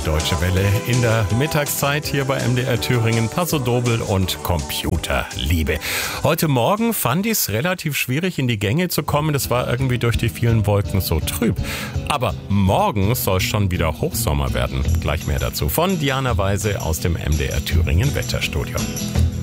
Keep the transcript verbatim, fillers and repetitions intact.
Deutsche Welle in der Mittagszeit hier bei M D R Thüringen. Paso Doble und Computerliebe. Heute Morgen fand ich es relativ schwierig, in die Gänge zu kommen. Das war irgendwie durch die vielen Wolken so trüb. Aber morgen soll schon wieder Hochsommer werden. Gleich mehr dazu von Diana Weise aus dem M D R Thüringen Wetterstudio.